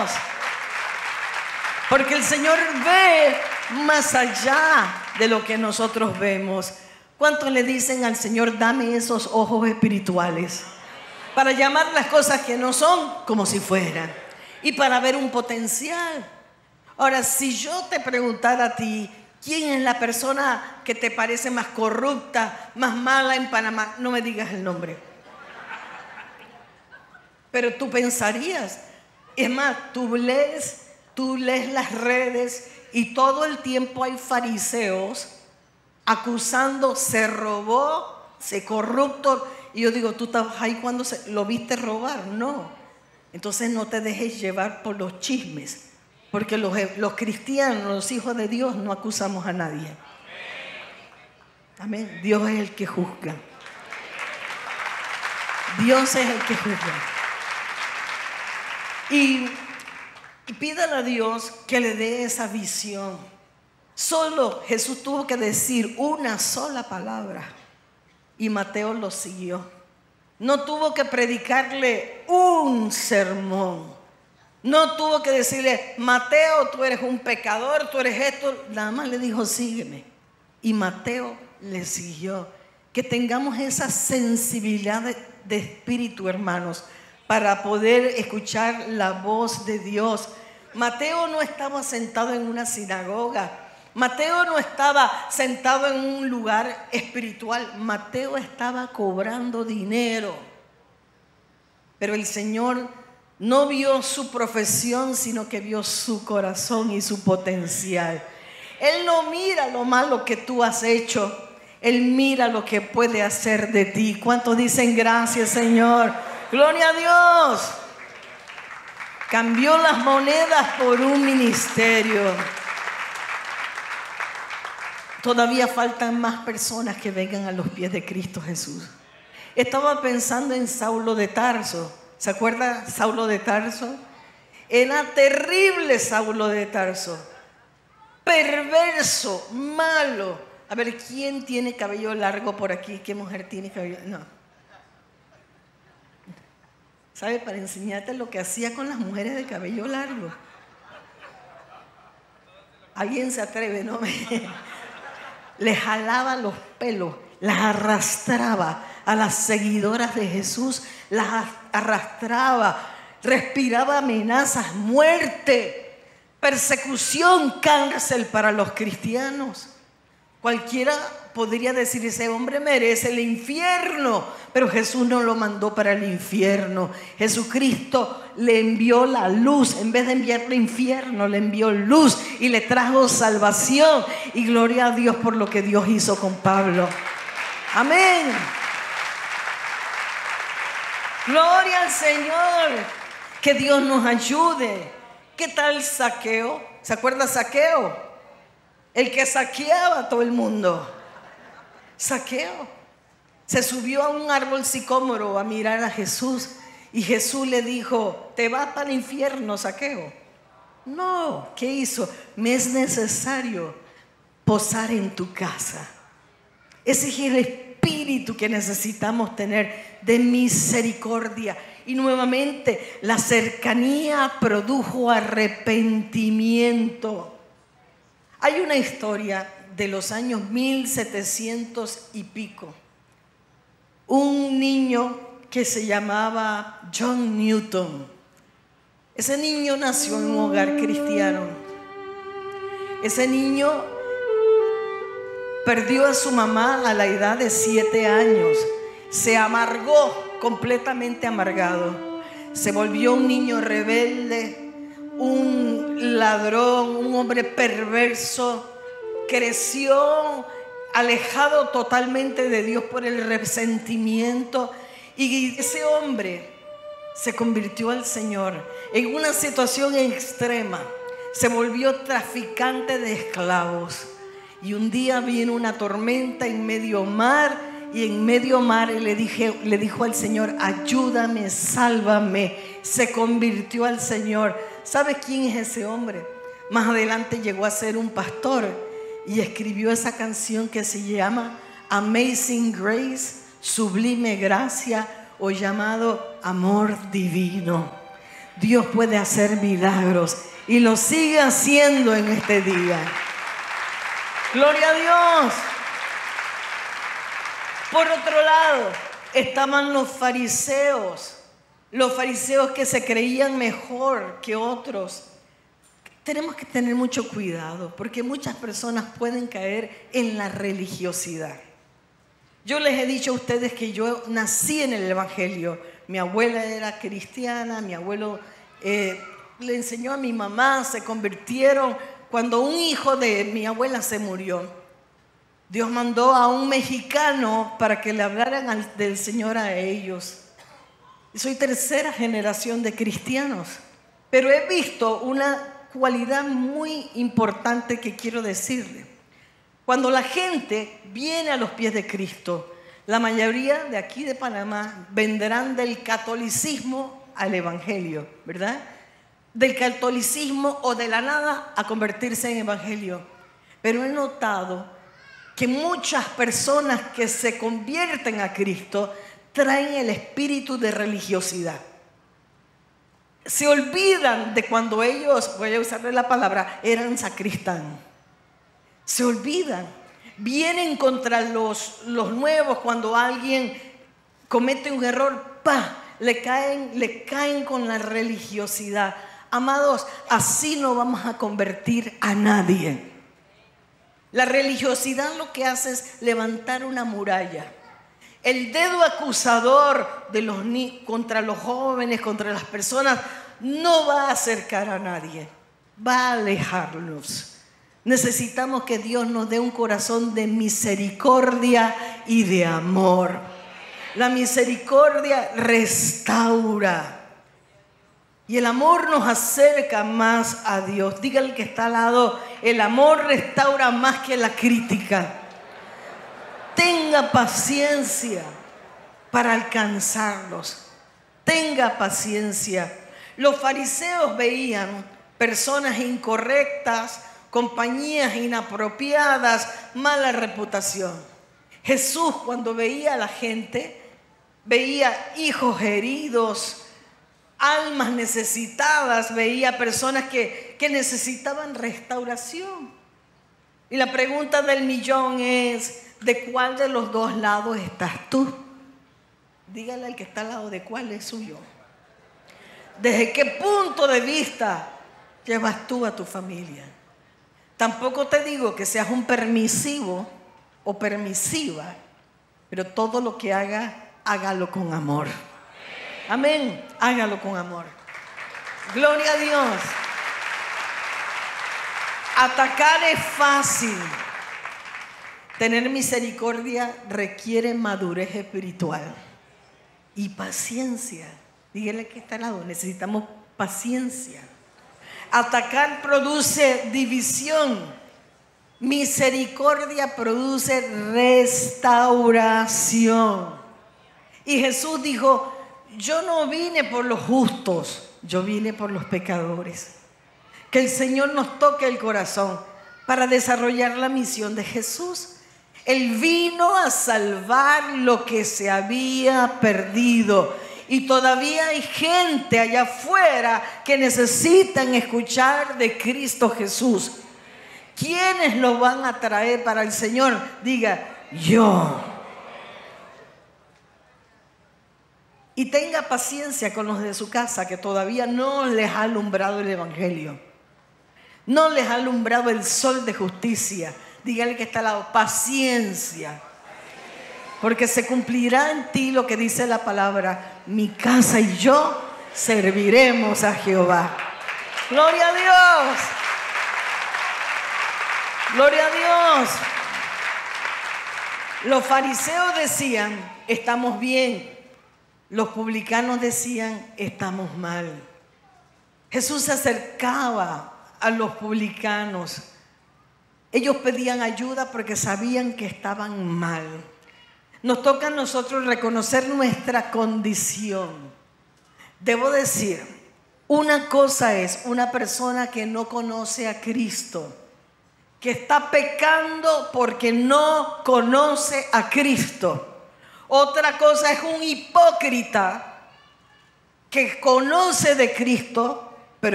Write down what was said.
Dios. Porque el Señor ve más allá de lo que nosotros vemos. ¿Cuántos le dicen al Señor, dame esos ojos espirituales para llamar las cosas que no son como si fueran y para ver un potencial? Ahora, si yo te preguntara a ti, ¿quién es la persona que te parece más corrupta, más mala en Panamá? No me digas el nombre. Pero tú pensarías. Es más, tú lees las redes y todo el tiempo hay fariseos acusando, se robó, se corrupto. Y yo digo, ¿tú estabas ahí cuando lo viste robar? No. Entonces no te dejes llevar por los chismes. Porque los cristianos, los hijos de Dios, no acusamos a nadie. Amén. Dios es el que juzga. Dios es el que juzga. Y pídale a Dios que le dé esa visión. Solo Jesús tuvo que decir una sola palabra y Mateo lo siguió. No tuvo que predicarle un sermón. No tuvo que decirle, Mateo, tú eres un pecador, tú eres esto. Nada más le dijo, sígueme. Y Mateo le siguió. Que tengamos esa sensibilidad de espíritu, hermanos, para poder escuchar la voz de Dios. Mateo no estaba sentado en una sinagoga. Mateo no estaba sentado en un lugar espiritual. Mateo estaba cobrando dinero. Pero el Señor no vio su profesión, sino que vio su corazón y su potencial. Él no mira lo malo que tú has hecho. Él mira lo que puede hacer de ti. ¿Cuántos dicen gracias, Señor? Gloria a Dios. Cambió las monedas por un ministerio. Todavía faltan más personas que vengan a los pies de Cristo Jesús. Estaba pensando en Saulo de Tarso. ¿Se acuerda Saulo de Tarso? Era terrible Saulo de Tarso. Perverso, malo. A ver, ¿quién tiene cabello largo por aquí? ¿Qué mujer tiene cabello? No. ¿Sabe? Para enseñarte lo que hacía con las mujeres de cabello largo. ¿Alguien se atreve? No me... Le jalaba los pelos, las arrastraba a las seguidoras de Jesús, las arrastraba, respiraba amenazas, muerte, persecución, cárcel para los cristianos. Cualquiera podría decir, ese hombre merece el infierno, pero Jesús no lo mandó para el infierno. Jesucristo le envió la luz. En vez de enviarle infierno, le envió luz y le trajo salvación. Y gloria a Dios por lo que Dios hizo con Pablo. Amén. Gloria al Señor. Que Dios nos ayude. ¿Qué tal Zaqueo? ¿Se acuerda Zaqueo? El que saqueaba a todo el mundo. Zaqueo se subió a un árbol sicómoro a mirar a Jesús. Y Jesús le dijo, ¿te vas para el infierno, Zaqueo? No, ¿qué hizo? Me es necesario posar en tu casa. Ese es el espíritu que necesitamos tener de misericordia. Y nuevamente, la cercanía produjo arrepentimiento. Hay una historia de los años 1700 y pico. Un niño que se llamaba John Newton. Ese niño nació en un hogar cristiano. Ese niño perdió a su mamá a la edad de 7 años. Se amargó, completamente amargado. Se volvió un niño rebelde, un ladrón, un hombre perverso. Creció alejado totalmente de Dios por el resentimiento. Y ese hombre se convirtió al Señor en una situación extrema. Se volvió traficante de esclavos. Y un día vino una tormenta en medio mar. Y en medio mar le dijo al Señor, ayúdame, sálvame. Se convirtió al Señor. ¿Sabes quién es ese hombre? Más adelante llegó a ser un pastor y escribió esa canción que se llama Amazing Grace, Sublime Gracia, o llamado Amor Divino. Dios puede hacer milagros y lo sigue haciendo en este día. Gloria a Dios. Por otro lado, estaban los fariseos que se creían mejor que otros. Tenemos que tener mucho cuidado porque muchas personas pueden caer en la religiosidad. Yo les he dicho a ustedes que yo nací en el Evangelio. Mi abuela era cristiana, mi abuelo le enseñó a mi mamá, se convirtieron. Cuando un hijo de mi abuela se murió, Dios mandó a un mexicano para que le hablaran del Señor a ellos. Soy tercera generación de cristianos, pero he visto una cualidad muy importante que quiero decirle. Cuando la gente viene a los pies de Cristo, la mayoría de aquí de Panamá vendrán del catolicismo al evangelio, ¿verdad? Del catolicismo o de la nada a convertirse en evangelio. Pero he notado que muchas personas que se convierten a Cristo traen el espíritu de religiosidad. Se olvidan de cuando ellos, voy a usarle la palabra, eran sacristán. Se olvidan. Vienen contra los nuevos cuando alguien comete un error, ¡pah! Le caen con la religiosidad. Amados, así no vamos a convertir a nadie. La religiosidad lo que hace es levantar una muralla. El dedo acusador contra los jóvenes, contra las personas, no va a acercar a nadie, va a alejarlos. Necesitamos que Dios nos dé un corazón de misericordia y de amor. La misericordia restaura y el amor nos acerca más a Dios. Dígale que está al lado, el amor restaura más que la crítica. Tenga paciencia para alcanzarlos. Tenga paciencia. Los fariseos veían personas incorrectas, compañías inapropiadas, mala reputación. Jesús, cuando veía a la gente, veía hijos heridos, almas necesitadas, veía personas que necesitaban restauración. Y la pregunta del millón es: ¿de cuál de los dos lados estás tú? Dígale al que está al lado de cuál es suyo. ¿Desde qué punto de vista llevas tú a tu familia? Tampoco te digo que seas un permisivo o permisiva, pero todo lo que haga, hágalo con amor. Amén. Hágalo con amor. Gloria a Dios. Atacar es fácil. Tener misericordia requiere madurez espiritual y paciencia. Dígale que está al lado, necesitamos paciencia. Atacar produce división. Misericordia produce restauración. Y Jesús dijo: yo no vine por los justos, yo vine por los pecadores. Que el Señor nos toque el corazón para desarrollar la misión de Jesús. Él vino a salvar lo que se había perdido. Y todavía hay gente allá afuera que necesitan escuchar de Cristo Jesús. ¿Quiénes lo van a traer para el Señor? Diga: yo. Y tenga paciencia con los de su casa que todavía no les ha alumbrado el evangelio. No les ha alumbrado el sol de justicia. Dígale que está al lado: paciencia. Porque se cumplirá en ti lo que dice la palabra: mi casa y yo serviremos a Jehová. Gloria a Dios. Gloria a Dios. Los fariseos decían: estamos bien. Los publicanos decían: estamos mal. Jesús se acercaba a los publicanos. Ellos pedían ayuda porque sabían que estaban mal. Nos toca a nosotros reconocer nuestra condición. Debo decir, una cosa es una persona que no conoce a Cristo, que está pecando porque no conoce a Cristo. Otra cosa es un hipócrita que conoce de Cristo